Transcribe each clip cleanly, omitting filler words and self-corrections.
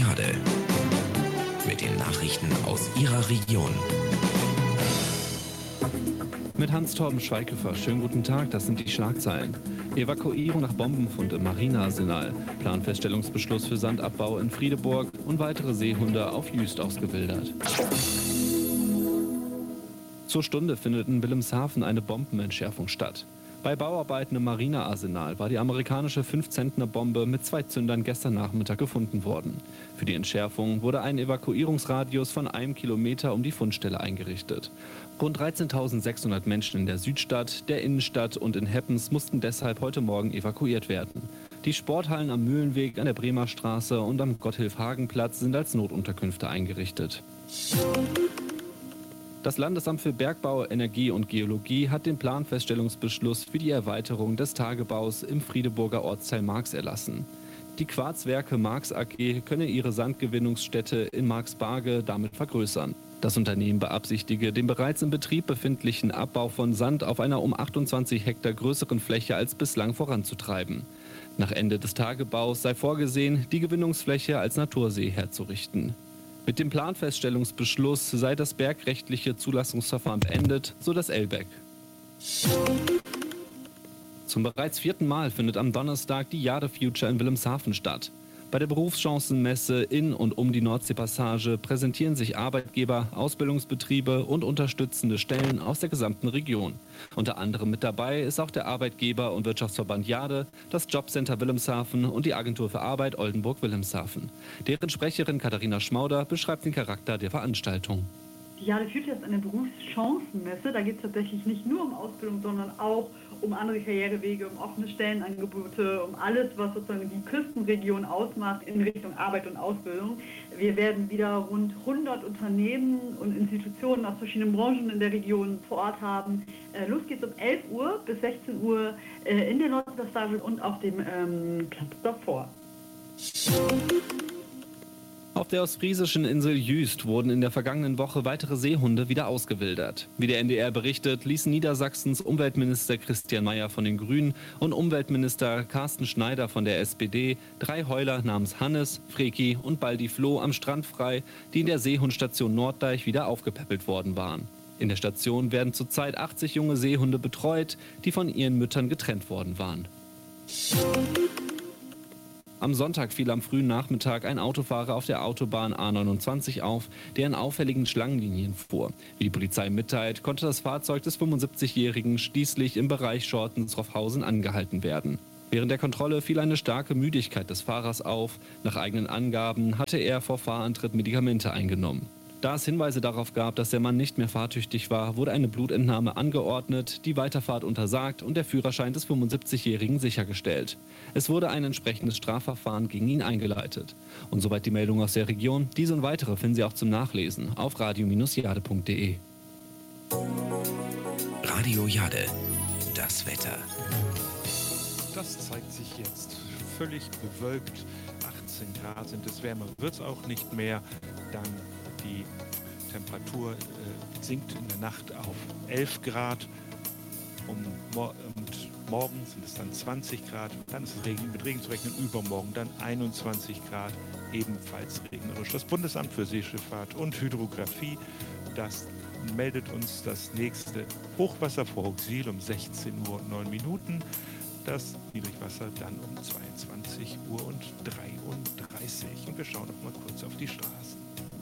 Jade. Mit den Nachrichten aus Ihrer Region. Mit Hans-Torben Schweighöfer. Schönen guten Tag, das sind die Schlagzeilen. Evakuierung nach Bombenfund im Marinearsenal. Planfeststellungsbeschluss für Sandabbau in Friedeburg und weitere Seehunde auf Jüst ausgewildert. Zur Stunde findet in Wilhelmshaven eine Bombenentschärfung statt. Bei Bauarbeiten im Marinearsenal war die amerikanische 5-Zentner-Bombe mit 2 Zündern gestern Nachmittag gefunden worden. Für die Entschärfung wurde ein Evakuierungsradius von 1 Kilometer um die Fundstelle eingerichtet. Rund 13.600 Menschen in der Südstadt, der Innenstadt und in Heppens mussten deshalb heute Morgen evakuiert werden. Die Sporthallen am Mühlenweg, an der Bremer Straße und am Gotthilf-Hagen-Platz sind als Notunterkünfte eingerichtet. Das Landesamt für Bergbau, Energie und Geologie hat den Planfeststellungsbeschluss für die Erweiterung des Tagebaus im Friedeburger Ortsteil Marx erlassen. Die Quarzwerke Marx AG könne ihre Sandgewinnungsstätte in Marxbarge damit vergrößern. Das Unternehmen beabsichtige, den bereits im Betrieb befindlichen Abbau von Sand auf einer um 28 Hektar größeren Fläche als bislang voranzutreiben. Nach Ende des Tagebaus sei vorgesehen, die Gewinnungsfläche als Natursee herzurichten. Mit dem Planfeststellungsbeschluss sei das bergrechtliche Zulassungsverfahren beendet, so das LBEC. Zum bereits 4. Mal findet am Donnerstag die Jade Future in Wilhelmshaven statt. Bei der Berufschancenmesse in und um die Nordseepassage präsentieren sich Arbeitgeber, Ausbildungsbetriebe und unterstützende Stellen aus der gesamten Region. Unter anderem mit dabei ist auch der Arbeitgeber- und Wirtschaftsverband Jade, das Jobcenter Wilhelmshaven und die Agentur für Arbeit Oldenburg-Wilhelmshaven. Deren Sprecherin Katharina Schmauder beschreibt den Charakter der Veranstaltung. Die Jade Future ist eine Berufschancenmesse. Da geht es tatsächlich nicht nur um Ausbildung, sondern auch um andere Karrierewege, um offene Stellenangebote, um alles, was sozusagen die Küstenregion ausmacht in Richtung Arbeit und Ausbildung. Wir werden wieder rund 100 Unternehmen und Institutionen aus verschiedenen Branchen in der Region vor Ort haben. Los geht's um 11 Uhr bis 16 Uhr in der Nordseepassage und auf dem Platz davor. Auf der ostfriesischen Insel Jüst wurden in der vergangenen Woche weitere Seehunde wieder ausgewildert. Wie der NDR berichtet, ließen Niedersachsens Umweltminister Christian Mayer von den Grünen und Umweltminister Carsten Schneider von der SPD 3 Heuler namens Hannes, Freki und Baldi Floh am Strand frei, die in der Seehundstation Norddeich wieder aufgepäppelt worden waren. In der Station werden zurzeit 80 junge Seehunde betreut, die von ihren Müttern getrennt worden waren. Am Sonntag fiel am frühen Nachmittag ein Autofahrer auf der Autobahn A29 auf, der in auffälligen Schlangenlinien fuhr. Wie die Polizei mitteilt, konnte das Fahrzeug des 75-Jährigen schließlich im Bereich Schortens-Roffhausen angehalten werden. Während der Kontrolle fiel eine starke Müdigkeit des Fahrers auf. Nach eigenen Angaben hatte er vor Fahrantritt Medikamente eingenommen. Da es Hinweise darauf gab, dass der Mann nicht mehr fahrtüchtig war, wurde eine Blutentnahme angeordnet, die Weiterfahrt untersagt und der Führerschein des 75-Jährigen sichergestellt. Es wurde ein entsprechendes Strafverfahren gegen ihn eingeleitet. Und soweit die Meldung aus der Region. Diese und weitere finden Sie auch zum Nachlesen auf radio-jade.de. Radio Jade, das Wetter. Das zeigt sich jetzt völlig bewölkt. 18 Grad sind es, wärmer wird es auch nicht mehr. Dann die Temperatur sinkt in der Nacht auf 11 Grad und morgen sind es dann 20 Grad. Dann ist es mit Regen zu rechnen, übermorgen dann 21 Grad, ebenfalls regnerisch. Das Bundesamt für Seeschifffahrt und Hydrographie, das meldet uns das nächste Hochwasser vor Hooxwil um 16 Uhr und 9 Minuten. Das Niedrigwasser dann um 22 Uhr und 33. Und wir schauen noch mal kurz auf die Straßen.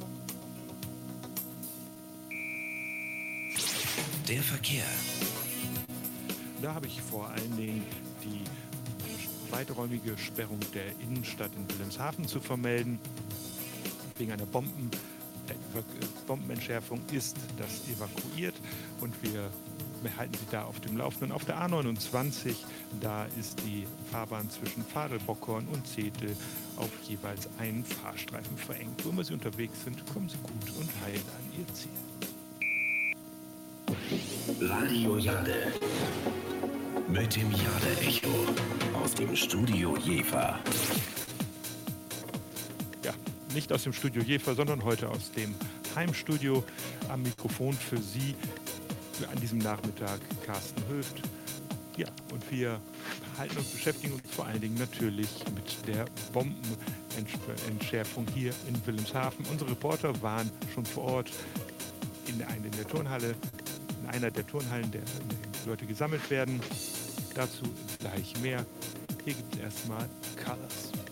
Der Verkehr. Da habe ich vor allen Dingen die weiträumige Sperrung der Innenstadt in Wilhelmshaven zu vermelden. Wegen einer Bombenentschärfung ist das evakuiert und wir behalten Sie da auf dem Laufenden. Auf der A29, da ist die Fahrbahn zwischen Fahre-Bockhorn und Zetel auf jeweils einen Fahrstreifen verengt. Wo immer Sie unterwegs sind, kommen Sie gut und heil an Ihr Ziel. Radio Jade. Mit dem Jade-Echo aus dem Studio Jever. Ja, nicht aus dem Studio Jever, sondern heute aus dem Heimstudio. Am Mikrofon für Sie an diesem Nachmittag Carsten Höft. Ja, und wir unterhalten und beschäftigen uns vor allen Dingen natürlich mit der Bombenentschärfung hier in Wilhelmshaven. Unsere Reporter waren schon vor Ort in der Turnhalle, in einer der Turnhallen, in der die Leute gesammelt werden. Dazu gleich mehr. Hier gibt es erstmal Colors.